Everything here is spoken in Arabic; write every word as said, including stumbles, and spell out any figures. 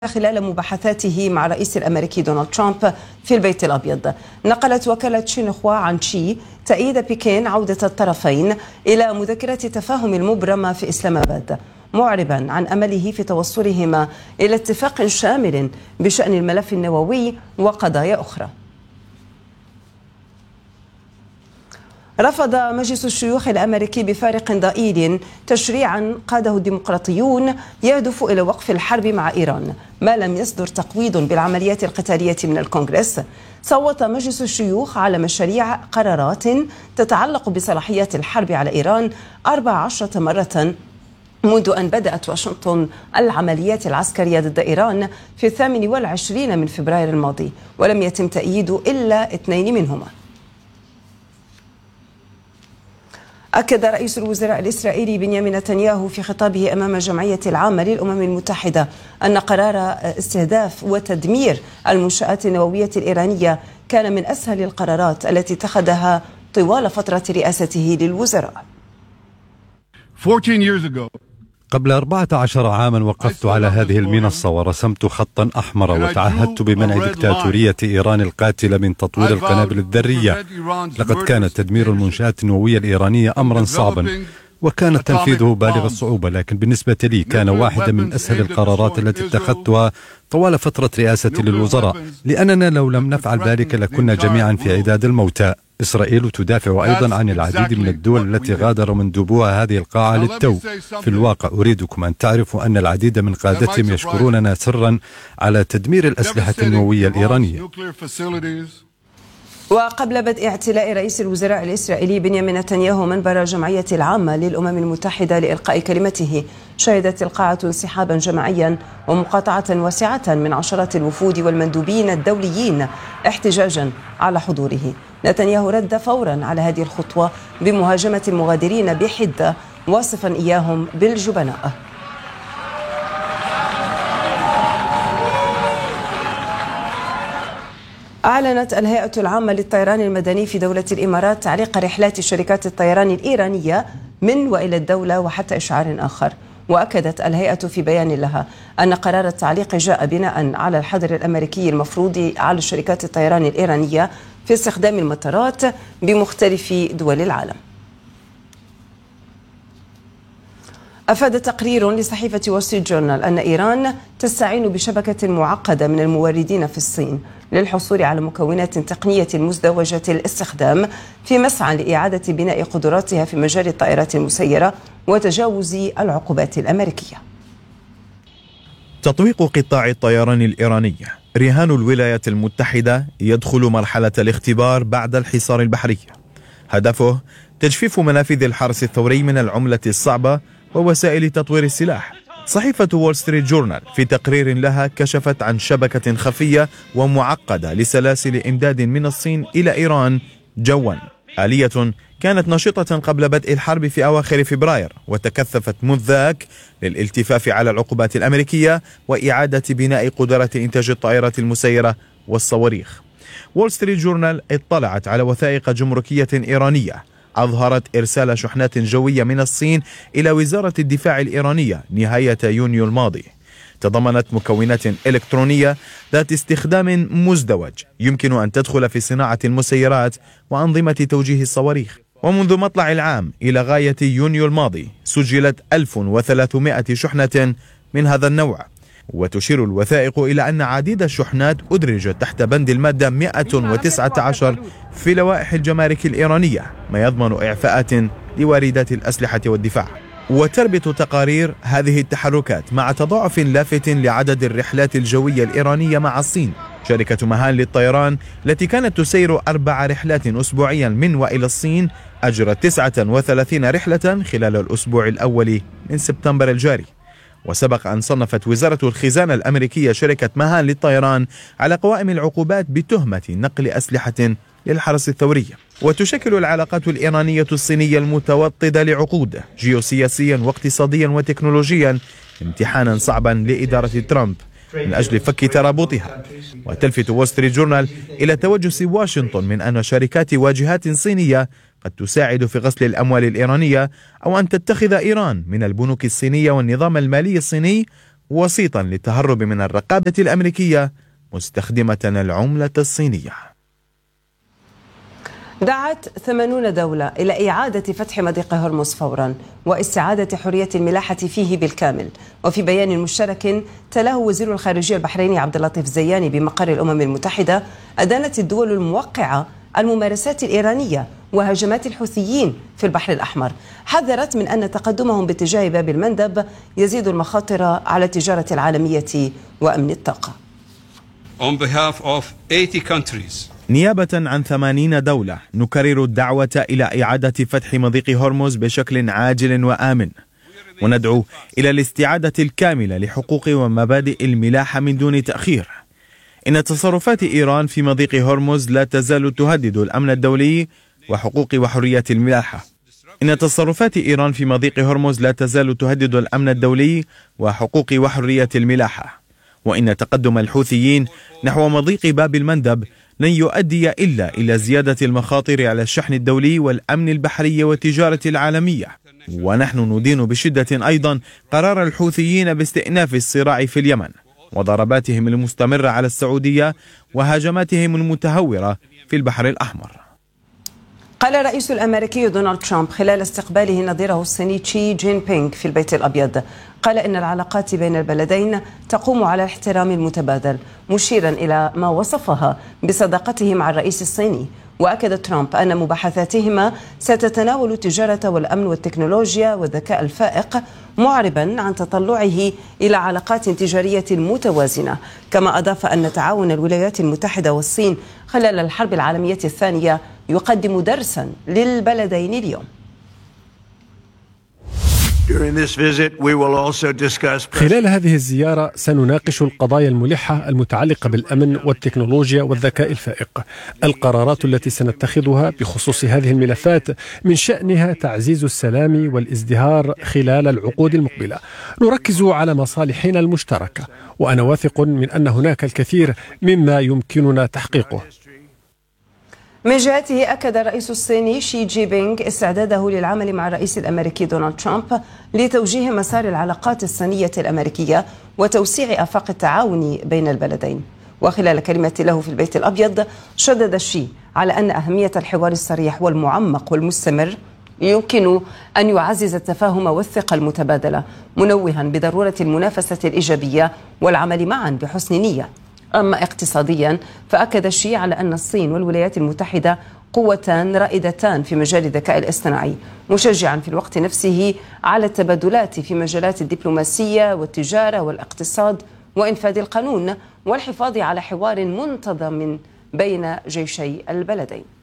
خلال مباحثاته مع الرئيس الأمريكي دونالد ترامب في البيت الأبيض. نقلت وكالة شينخوا عن شي تأييد بكين عودة الطرفين إلى مذكرة تفاهم المبرمة في إسلام آباد، معربا عن أمله في توصلهما إلى اتفاق شامل بشأن الملف النووي وقضايا أخرى. رفض مجلس الشيوخ الأمريكي بفارق ضئيل تشريعا قاده الديمقراطيون يهدف إلى وقف الحرب مع إيران ما لم يصدر تقويض بالعمليات القتالية من الكونغرس. صوت مجلس الشيوخ على مشاريع قرارات تتعلق بصلاحيات الحرب على إيران أربع عشرة مرة منذ أن بدأت واشنطن العمليات العسكرية ضد إيران في الثامن والعشرين من فبراير الماضي، ولم يتم تأييد إلا اثنين منهما. أكد رئيس الوزراء الإسرائيلي بنيامين نتنياهو في خطابه أمام الجمعية العامة للأمم المتحدة أن قرار استهداف وتدمير المنشآت النووية الإيرانية كان من أسهل القرارات التي اتخذها طوال فترة رئاسته للوزراء. قبل أربعة عشر عاما وقفت على هذه المنصة ورسمت خطا أحمر وتعهدت بمنع دكتاتورية إيران القاتلة من تطوير القنابل الذرية. لقد كان تدمير المنشآت النووية الإيرانية أمرا صعبا وكان تنفيذه بالغ الصعوبة، لكن بالنسبة لي كان واحدا من أسهل القرارات التي اتخذتها طوال فترة رئاستي للوزراء، لأننا لو لم نفعل ذلك لكنا جميعا في عداد الموتى. إسرائيل تدافع أيضا عن العديد من الدول التي غادر مندوبوها هذه القاعة للتو. في الواقع أريدكم أن تعرفوا أن العديد من قادتهم يشكروننا سرا على تدمير الأسلحة النووية الإيرانية. وقبل بدء اعتلاء رئيس الوزراء الإسرائيلي بنيامين نتنياهو منبر الجمعية العامة للأمم المتحدة لإلقاء كلمته، شهدت القاعة انسحابا جماعيا ومقاطعة واسعة من عشرات الوفود والمندوبين الدوليين احتجاجا على حضوره. نتنياهو رد فورا على هذه الخطوة بمهاجمة المغادرين بحدة، واصفا إياهم بالجبناء. أعلنت الهيئة العامة للطيران المدني في دولة الإمارات تعليق رحلات شركات الطيران الإيرانية من وإلى الدولة وحتى إشعار آخر. وأكدت الهيئة في بيان لها أن قرار التعليق جاء بناء على الحظر الأمريكي المفروض على شركات الطيران الإيرانية في استخدام المطارات بمختلف دول العالم. أفاد تقرير لصحيفة وول ستريت جورنال أن إيران تستعين بشبكة معقدة من الموردين في الصين للحصول على مكونات تقنية مزدوجة الاستخدام في مسعى لإعادة بناء قدراتها في مجال الطائرات المسيرة وتجاوز العقوبات الأمريكية. تطويق قطاع الطيران الإيراني رهان الولايات المتحدة يدخل مرحلة الاختبار بعد الحصار البحري. هدفه تجفيف منافذ الحرس الثوري من العملة الصعبة ووسائل تطوير السلاح. صحيفة وول ستريت جورنال في تقرير لها كشفت عن شبكة خفية ومعقدة لسلاسل إمداد من الصين إلى إيران جوا، آلية كانت نشطة قبل بدء الحرب في أواخر فبراير وتكثفت منذ ذاك للالتفاف على العقوبات الأمريكية وإعادة بناء قدرة إنتاج الطائرات المسيرة والصواريخ. وول ستريت جورنال اطلعت على وثائق جمركية إيرانية أظهرت إرسال شحنات جوية من الصين إلى وزارة الدفاع الإيرانية نهاية يونيو الماضي، تضمنت مكونات إلكترونية ذات استخدام مزدوج يمكن أن تدخل في صناعة المسيرات وأنظمة توجيه الصواريخ. ومنذ مطلع العام إلى غاية يونيو الماضي سجلت ألف وثلاثمائة شحنة من هذا النوع. وتشير الوثائق إلى أن عديد الشحنات أدرجت تحت بند المادة مئة وتسعة عشر في لوائح الجمارك الإيرانية، ما يضمن إعفاءات لواردات الأسلحة والدفاع. وتربط تقارير هذه التحركات مع تضاعف لافت لعدد الرحلات الجوية الإيرانية مع الصين. شركة مهان للطيران التي كانت تسير أربع رحلات أسبوعيا من وإلى الصين أجرت تسعة وثلاثين رحلة خلال الأسبوع الأول من سبتمبر الجاري. وسبق أن صنفت وزارة الخزانة الأمريكية شركة مهان للطيران على قوائم العقوبات بتهمة نقل أسلحة للحرس الثوري. وتشكل العلاقات الإيرانية الصينية المتوطدة لعقود جيوسياسيا واقتصاديا وتكنولوجيا امتحانا صعبا لإدارة ترامب من أجل فك ترابطها. وتلفت وول ستريت جورنال إلى توجس واشنطن من أن شركات واجهات صينية قد تساعد في غسل الأموال الإيرانية أو أن تتخذ إيران من البنوك الصينية والنظام المالي الصيني وسيطا للتهرب من الرقابة الأمريكية مستخدمة العملة الصينية. دعت ثمانون دولة إلى إعادة فتح مضيق هرمز فورا واستعادة حرية الملاحة فيه بالكامل. وفي بيان مشترك تلاه وزير الخارجية البحريني عبد اللطيف زياني بمقر الأمم المتحدة، أدانت الدول الموقعة الممارسات الإيرانية وهجمات الحوثيين في البحر الأحمر. حذرت من أن تقدمهم باتجاه باب المندب يزيد المخاطر على التجارة العالمية وأمن الطاقة. On behalf of eighty countries. نيابة عن ثمانين دولة نكرر الدعوة إلى إعادة فتح مضيق هرمز بشكل عاجل وآمن، وندعو إلى الاستعادة الكاملة لحقوق ومبادئ الملاحة من دون تأخير. إن تصرفات إيران في مضيق هرمز لا تزال تهدد الأمن الدولي وحقوق وحرية الملاحة. إن تصرفات إيران في مضيق هرمز لا تزال تهدد الأمن الدولي وحقوق وحرية الملاحة. وإن تقدم الحوثيين نحو مضيق باب المندب لن يؤدي إلا إلى زيادة المخاطر على الشحن الدولي والأمن البحري والتجارة العالمية. ونحن ندين بشدة أيضا قرار الحوثيين باستئناف الصراع في اليمن وضرباتهم المستمرة على السعودية وهجماتهم المتهورة في البحر الأحمر. قال الرئيس الأمريكي دونالد ترامب خلال استقباله نظيره الصيني شي جين بينغ في البيت الأبيض، قال إن العلاقات بين البلدين تقوم على الاحترام المتبادل، مشيرا إلى ما وصفها بصداقته مع الرئيس الصيني. وأكد ترامب أن مباحثاتهما ستتناول التجارة والأمن والتكنولوجيا والذكاء الفائق، معربا عن تطلعه إلى علاقات تجارية متوازنة. كما أضاف أن تعاون الولايات المتحدة والصين خلال الحرب العالمية الثانية يقدم درسا للبلدين اليوم. خلال هذه الزيارة سنناقش القضايا الملحة المتعلقة بالأمن والتكنولوجيا والذكاء الفائق. القرارات التي سنتخذها بخصوص هذه الملفات من شأنها تعزيز السلام والازدهار خلال العقود المقبلة. نركز على مصالحنا المشتركة، وأنا واثق من أن هناك الكثير مما يمكننا تحقيقه. من جهته أكد الرئيس الصيني شي جين بينغ استعداده للعمل مع الرئيس الأمريكي دونالد ترامب لتوجيه مسار العلاقات الصينية الأمريكية وتوسيع آفاق التعاون بين البلدين. وخلال كلمة له في البيت الأبيض شدد شي على أن أهمية الحوار الصريح والمعمق والمستمر يمكن أن يعزز التفاهم والثقة المتبادلة، منوها بضرورة المنافسة الإيجابية والعمل معا بحسن نية. أما اقتصاديا فأكد الشي على أن الصين والولايات المتحدة قوتان رائدتان في مجال الذكاء الاصطناعي، مشجعا في الوقت نفسه على التبادلات في مجالات الدبلوماسية والتجارة والاقتصاد وإنفاذ القانون والحفاظ على حوار منتظم بين جيشي البلدين.